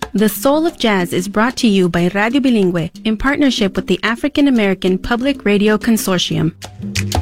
The Soul of Jazz is brought to you by Radio Bilingüe in partnership with the African American Public Radio Consortium.